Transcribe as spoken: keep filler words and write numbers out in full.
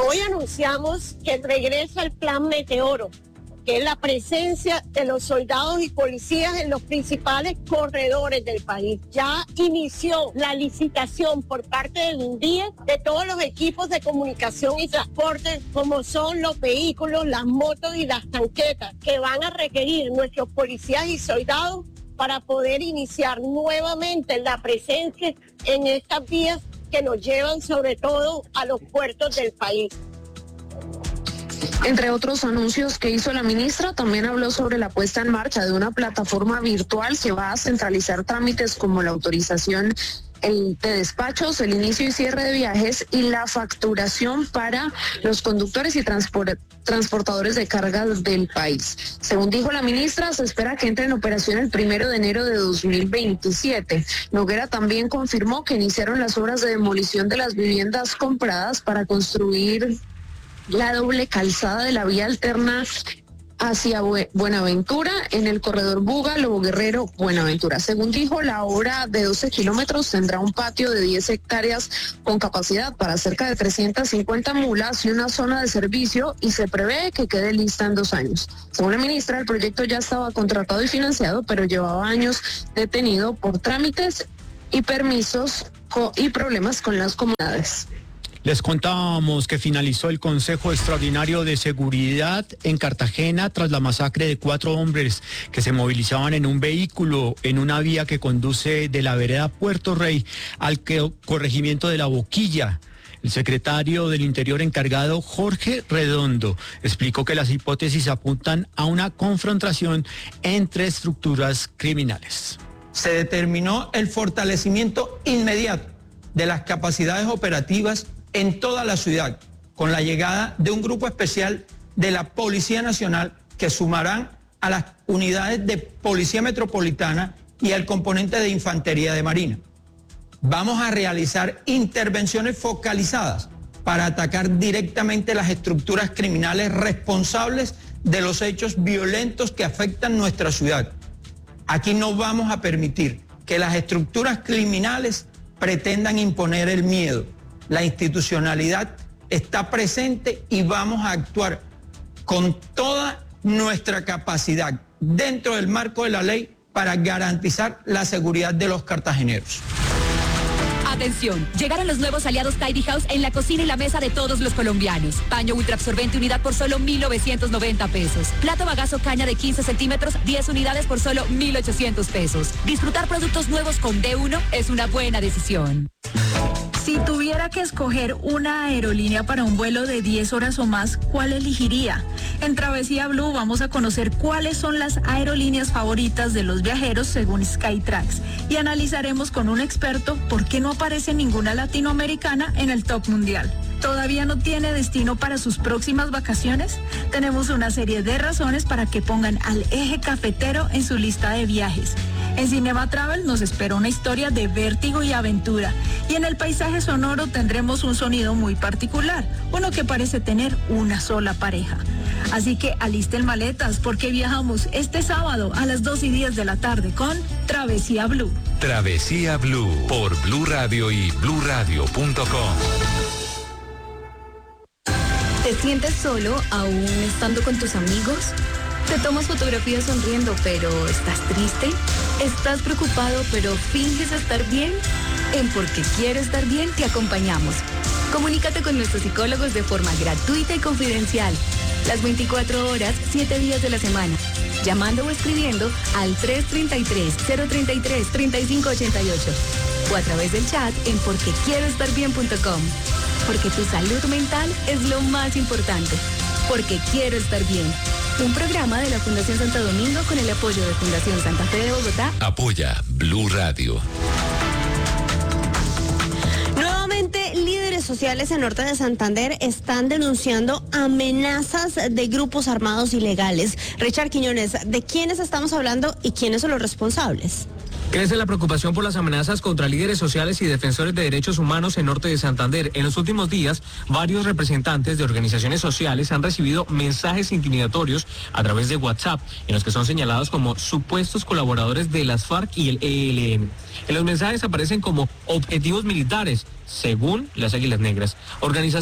Hoy anunciamos que regresa el Plan Meteoro, que es la presencia de los soldados y policías en los principales corredores del país. Ya inició la licitación por parte del INDIE de todos los equipos de comunicación y transporte, como son los vehículos, las motos y las tanquetas, que van a requerir nuestros policías y soldados para poder iniciar nuevamente la presencia en estas vías que nos llevan sobre todo a los puertos del país. Entre otros anuncios que hizo la ministra, también habló sobre la puesta en marcha de una plataforma virtual que va a centralizar trámites como la autorización el de despachos, el inicio y cierre de viajes y la facturación para los conductores y transpor- transportadores de cargas del país. Según dijo la ministra, se espera que entre en operación el primero de enero de dos mil veintisiete. Noguera también confirmó que iniciaron las obras de demolición de las viviendas compradas para construir la doble calzada de la vía alterna hacia Buenaventura en el corredor Buga, Lobo Guerrero, Buenaventura. Según dijo, la obra de doce kilómetros tendrá un patio de diez hectáreas con capacidad para cerca de trescientas cincuenta mulas y una zona de servicio, y se prevé que quede lista en dos años. Según la ministra, el proyecto ya estaba contratado y financiado, pero llevaba años detenido por trámites y permisos y problemas con las comunidades. Les contábamos que finalizó el Consejo Extraordinario de Seguridad en Cartagena tras la masacre de cuatro hombres que se movilizaban en un vehículo en una vía que conduce de la vereda Puerto Rey al corregimiento de La Boquilla. El secretario del Interior encargado, Jorge Redondo, explicó que las hipótesis apuntan a una confrontación entre estructuras criminales. Se determinó el fortalecimiento inmediato de las capacidades operativas en toda la ciudad, con la llegada de un grupo especial de la Policía Nacional que sumarán a las unidades de Policía Metropolitana y al componente de Infantería de Marina. Vamos a realizar intervenciones focalizadas para atacar directamente las estructuras criminales responsables de los hechos violentos que afectan nuestra ciudad. Aquí no vamos a permitir que las estructuras criminales pretendan imponer el miedo. La institucionalidad está presente y vamos a actuar con toda nuestra capacidad dentro del marco de la ley para garantizar la seguridad de los cartageneros. Atención, llegaron los nuevos aliados Tidy House en la cocina y la mesa de todos los colombianos. Paño ultraabsorbente unidad por solo mil novecientos noventa pesos. Plato bagazo caña de quince centímetros, diez unidades por solo mil ochocientos pesos. Disfrutar productos nuevos con D uno es una buena decisión. Si tuviera que escoger una aerolínea para un vuelo de diez horas o más, ¿cuál elegiría? En Travesía Blue vamos a conocer cuáles son las aerolíneas favoritas de los viajeros según Skytrax y analizaremos con un experto por qué no aparece ninguna latinoamericana en el top mundial. ¿Todavía no tiene destino para sus próximas vacaciones? Tenemos una serie de razones para que pongan al Eje Cafetero en su lista de viajes. En Cinema Travel nos espera una historia de vértigo y aventura. Y en el paisaje sonoro tendremos un sonido muy particular, uno que parece tener una sola pareja. Así que alisten maletas porque viajamos este sábado a las dos y diez de la tarde con Travesía Blue. Travesía Blue por Blue Radio y blue radio punto com. ¿Te sientes solo aún estando con tus amigos? ¿Te tomas fotografías sonriendo pero estás triste? ¿Estás preocupado pero finges estar bien? En Porque Quiero Estar Bien te acompañamos. Comunícate con nuestros psicólogos de forma gratuita y confidencial. Las veinticuatro horas, siete días de la semana. Llamando o escribiendo al tres tres tres, cero tres tres, tres cinco ocho ocho o a través del chat en porque quiero estar bien punto com. Porque tu salud mental es lo más importante. Porque Quiero Estar Bien. Un programa de la Fundación Santo Domingo con el apoyo de Fundación Santa Fe de Bogotá. Apoya Blue Radio. Nuevamente, líderes sociales en Norte de Santander están denunciando amenazas de grupos armados ilegales. Richard Quiñones, ¿de quiénes estamos hablando y quiénes son los responsables? Crece la preocupación por las amenazas contra líderes sociales y defensores de derechos humanos en Norte de Santander. En los últimos días, varios representantes de organizaciones sociales han recibido mensajes intimidatorios a través de WhatsApp, en los que son señalados como supuestos colaboradores de las FARC y el E L N. En los mensajes aparecen como objetivos militares, según las Águilas Negras. Organizaciones